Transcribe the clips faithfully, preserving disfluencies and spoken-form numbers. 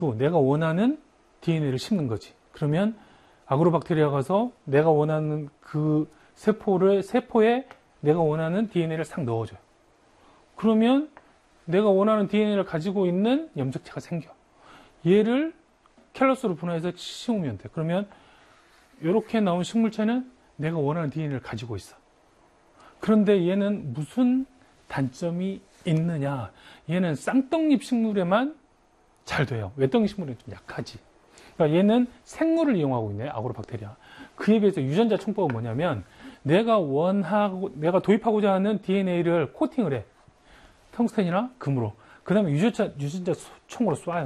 내가 원하는 디엔에이를 심는 거지. 그러면 아그로박테리아가 가서 내가 원하는 그 세포를, 세포에 내가 원하는 디엔에이를 싹 넣어줘요. 그러면 내가 원하는 디엔에이를 가지고 있는 염색체가 생겨. 얘를 캘러스로 분화해서 심으면 돼. 그러면 이렇게 나온 식물체는 내가 원하는 디엔에이를 가지고 있어. 그런데 얘는 무슨 단점이 있느냐? 얘는 쌍떡잎 식물에만 잘 돼요. 외떡잎 식물은 좀 약하지. 그러니까 얘는 생물을 이용하고 있네, 아그로박테리아. 그에 비해서 유전자 총법은 뭐냐면 내가 원하고 내가 도입하고자 하는 디엔에이를 코팅을 해. 텅스텐이나 금으로. 그 다음에 유전자, 유전자 총으로 쏴요.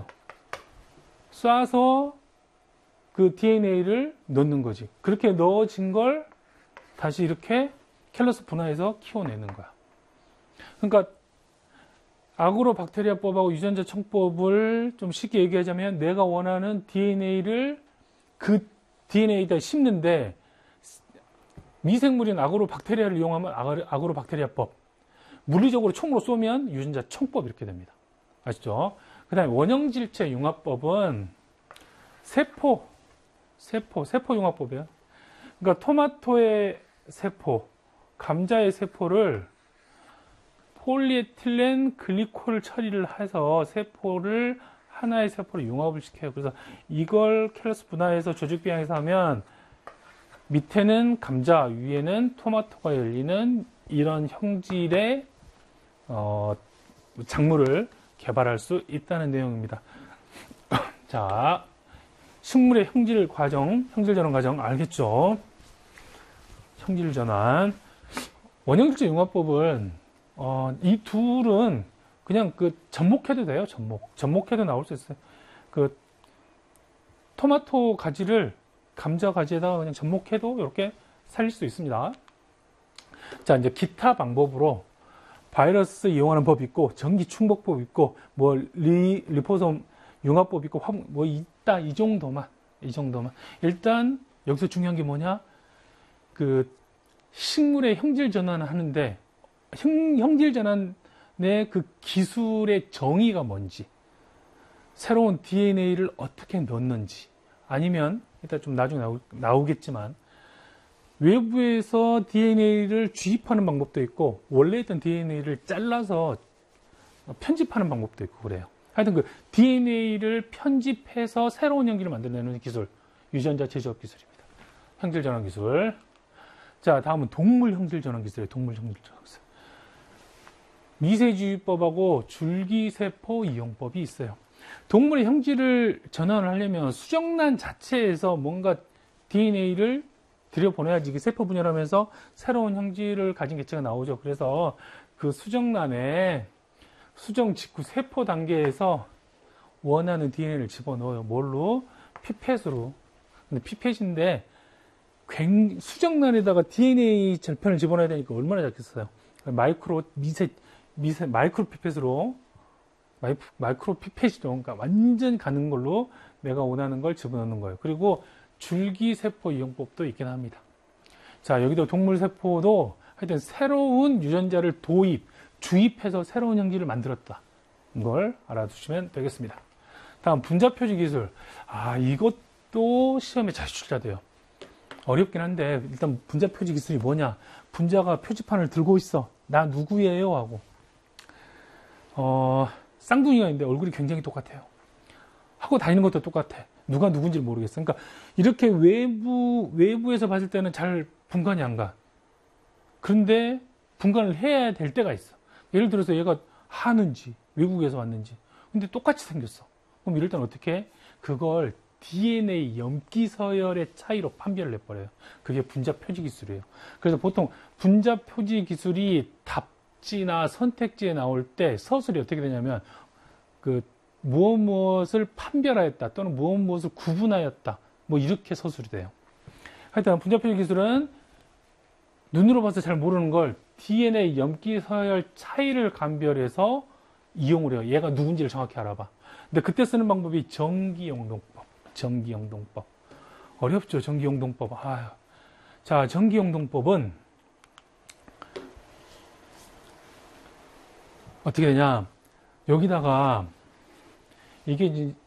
쏴서 그 디엔에이를 넣는 거지. 그렇게 넣어진 걸 다시 이렇게 캘러스 분화해서 키워내는 거야. 그러니까 아그로박테리아법하고 유전자 총법을 좀 쉽게 얘기하자면 내가 원하는 디엔에이를 그 디엔에이에다 심는데 미생물인 아그로박테리아를 이용하면 아그로박테리아법, 물리적으로 총으로 쏘면 유전자 총법 이렇게 됩니다. 아시죠? 그 다음에 원형질체 융합법은 세포, 세포, 세포 융합법이에요. 그러니까 토마토의 세포, 감자의 세포를 폴리에틸렌 글리콜 처리를 해서 세포를 하나의 세포로 융합을 시켜요. 그래서 이걸 캘러스 분화해서 조직비양해서 하면 밑에는 감자, 위에는 토마토가 열리는 이런 형질의 어, 작물을 개발할 수 있다는 내용입니다. 자, 식물의 형질 과정, 형질 전환 과정 알겠죠? 형질 전환. 원형질체 융합법은 어, 이 둘은 그냥 그 접목해도 돼요. 접목. 접목해도 나올 수 있어요. 그 토마토 가지를 감자 가지에다가 그냥 접목해도 이렇게 살릴 수 있습니다. 자, 이제 기타 방법으로 바이러스 이용하는 법이 있고, 전기 충격법이 있고, 뭐 리, 리포솜 융합법이 있고, 뭐 있다. 이 정도만. 이 정도만. 일단 여기서 중요한 게 뭐냐? 그 식물의 형질 전환을 하는데 형, 형질 전환의 그 기술의 정의가 뭔지, 새로운 디엔에이를 어떻게 넣는지, 아니면 이따 좀 나중에 나오, 나오겠지만 외부에서 디엔에이를 주입하는 방법도 있고 원래 있던 디엔에이를 잘라서 편집하는 방법도 있고 그래요. 하여튼 그 디엔에이를 편집해서 새로운 형질을 만들어내는 기술, 유전자 제조업 기술입니다. 형질 전환 기술. 자, 다음은 동물 형질 전환 기술이에요. 동물 형질 전환 기술. 미세주의법하고 줄기세포 이용법이 있어요. 동물의 형질을 전환을 하려면 수정란 자체에서 뭔가 디엔에이를 들여보내야지 이게 세포 분열하면서 새로운 형질을 가진 개체가 나오죠. 그래서 그 수정란에 수정 직후 세포 단계에서 원하는 디엔에이를 집어넣어요. 뭘로? 피펫으로. 근데 피펫인데 수정란에다가 디엔에이 절편을 집어넣어야 되니까 얼마나 작겠어요. 마이크로 미세 미세 마이크로 피펫으로 마이, 마이크로 피펫이죠. 그러니까 완전 가는 걸로 내가 원하는 걸 집어넣는 거예요. 그리고 줄기세포 이용법도 있긴 합니다. 자, 여기도 동물세포도 하여튼 새로운 유전자를 도입, 주입해서 새로운 형질을 만들었다. 이걸 알아두시면 되겠습니다. 다음 분자표지 기술. 아, 이것도 시험에 잘 출제돼요. 어렵긴 한데 일단 분자표지 기술이 뭐냐. 분자가 표지판을 들고 있어. 나 누구예요? 하고 어, 쌍둥이가 있는데 얼굴이 굉장히 똑같아요. 하고 다니는 것도 똑같아. 누가 누군지 모르겠어. 그러니까 이렇게 외부, 외부에서 봤을 때는 잘 분간이 안 가. 그런데 분간을 해야 될 때가 있어. 예를 들어서 얘가 하는지, 외국에서 왔는지. 근데 똑같이 생겼어. 그럼 이럴 때는 어떻게 해? 그걸 디엔에이 염기 서열의 차이로 판별을 해버려요. 그게 분자 표지 기술이에요. 그래서 보통 분자 표지 기술이 답지나 선택지에 나올 때 서술이 어떻게 되냐면 그 무엇 무엇을 판별하였다 또는 무엇 무엇을 구분하였다 뭐 이렇게 서술이 돼요. 하여튼 분자 표지 기술은 눈으로 봐서 잘 모르는 걸 디엔에이 염기 서열 차이를 감별해서 이용을 해요. 얘가 누군지를 정확히 알아봐. 근데 그때 쓰는 방법이 전기용동법. 전기용동법. 어렵죠, 전기용동법. 아유. 자, 전기용동법은 어떻게 되냐. 여기다가 이게